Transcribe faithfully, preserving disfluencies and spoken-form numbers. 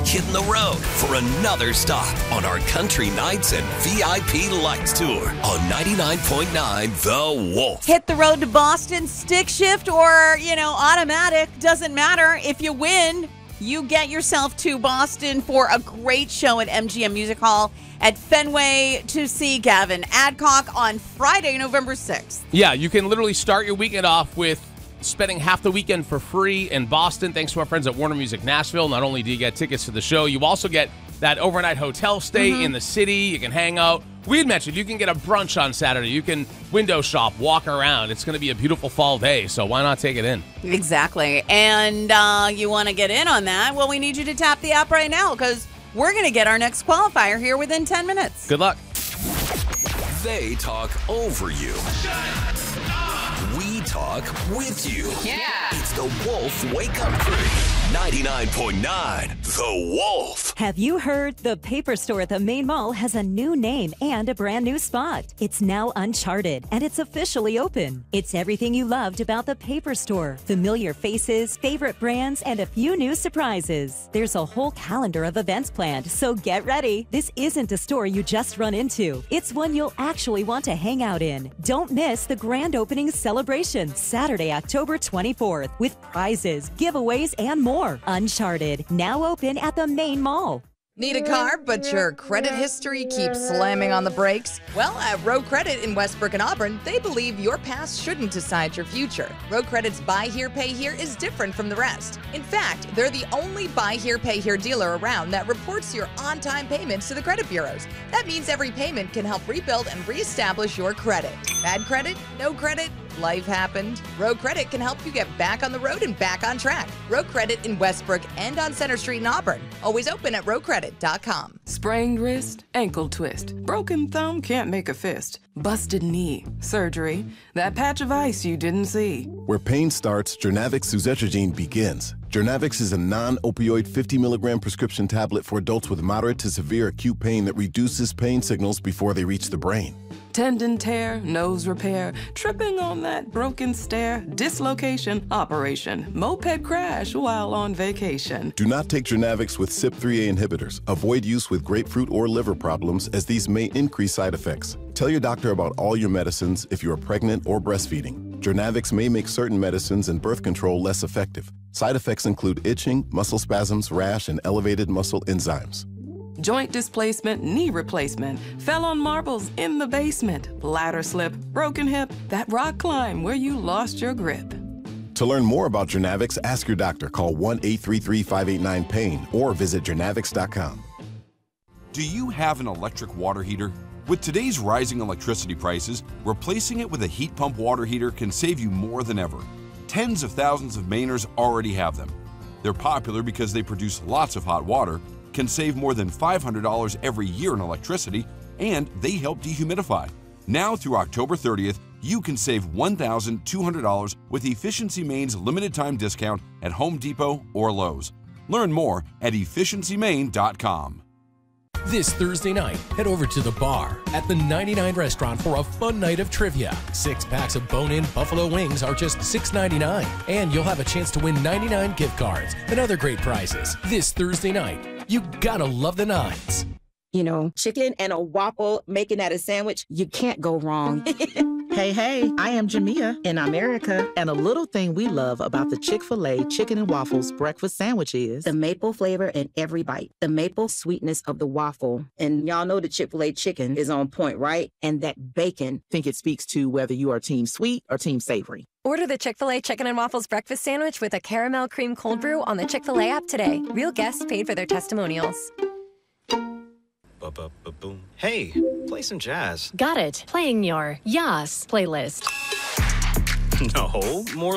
hitting the road for another stop on our Country Nights and V I P Lights Tour on ninety-nine point nine The Wolf. Hit the road to Boston, stick shift or, you know, automatic. Doesn't matter. If you win, you get yourself to Boston for a great show at M G M Music Hall at Fenway to see Gavin Adcock on Friday, November sixth. Yeah, you can literally start your weekend off with spending half the weekend for free in Boston thanks to our friends at Warner Music Nashville. Not only do you get tickets to the show, you also get that overnight hotel stay mm-hmm. in the city. You can hang out. We had mentioned you can get a brunch on Saturday. You can window shop, walk around. It's going to be a beautiful fall day, so why not take it in? Exactly. And uh, you want to get in on that? Well, we need you to tap the app right now because we're going to get our next qualifier here within ten minutes. Good luck. They talk over you. We talk with you. Yeah. It's the Wolf Wake Up Crew. ninety-nine point nine The Wolf. Have you heard? The Paper Store at the Main Mall has a new name and a brand new spot. It's now Uncharted, and it's officially open. It's everything you loved about the Paper Store. Familiar faces, favorite brands, and a few new surprises. There's a whole calendar of events planned, so get ready. This isn't a store you just run into. It's one you'll actually want to hang out in. Don't miss the grand opening celebration, Saturday, October twenty-fourth, with prizes, giveaways, and more. Uncharted, now open at the Main Mall. Need a car, but your credit history keeps slamming on the brakes? Well, at Road Credit in Westbrook and Auburn, they believe your past shouldn't decide your future. Road Credit's Buy Here, Pay Here is different from the rest. In fact, they're the only Buy Here, Pay Here dealer around that reports your on-time payments to the credit bureaus. That means every payment can help rebuild and reestablish your credit. Bad credit? No credit? Life happened. Road Credit can help you get back on the road and back on track. Road Credit in Westbrook and on Center Street in Auburn. Always open at road credit dot com. Sprained wrist, ankle twist. Broken thumb can't make a fist. Busted knee, surgery. That patch of ice you didn't see. Where pain starts, Jernavix suzetrigine begins. Jernavix is a non-opioid fifty milligram prescription tablet for adults with moderate to severe acute pain that reduces pain signals before they reach the brain. Tendon tear, nose repair, tripping on that broken stair, dislocation, operation, moped crash while on vacation. Do not take Jernavix with C Y P three A inhibitors. Avoid use with grapefruit or liver problems as these may increase side effects. Tell your doctor about all your medicines if you are pregnant or breastfeeding. Jernavix may make certain medicines and birth control less effective. Side effects include itching, muscle spasms, rash, and elevated muscle enzymes. Joint displacement, knee replacement, fell on marbles in the basement, ladder slip, broken hip, that rock climb where you lost your grip. To learn more about Jernavix, ask your doctor. Call one eight three three, five eight nine, pain or visit jernavix dot com. Do you have an electric water heater? With today's rising electricity prices, replacing it with a heat pump water heater can save you more than ever. Tens of thousands of Mainers already have them. They're popular because they produce lots of hot water, can save more than five hundred dollars every year in electricity, and they help dehumidify. Now through October thirtieth, you can save one thousand two hundred dollars with Efficiency Maine's limited time discount at Home Depot or Lowe's. Learn more at efficiency maine dot com. This Thursday night, head over to the bar at the ninety-nine Restaurant for a fun night of trivia. Six packs of bone-in buffalo wings are just six ninety-nine, and you'll have a chance to win ninety-nine gift cards and other great prizes. This Thursday night, you gotta love the nines. You know, chicken and a waffle, making that a sandwich, you can't go wrong. Hey, hey, I am Jamia in America, and a little thing we love about the Chick-fil-A Chicken and Waffles breakfast sandwich is the maple flavor in every bite, the maple sweetness of the waffle. And y'all know the Chick-fil-A chicken is on point, right? And that bacon. I think it speaks to whether you are team sweet or team savory. Order the Chick-fil-A Chicken and Waffles breakfast sandwich with a caramel cream cold brew on the Chick-fil-A app today. Real guests paid for their testimonials. Ba-ba-ba-boom. Hey, play some jazz. Got it. Playing your Yas playlist. No, more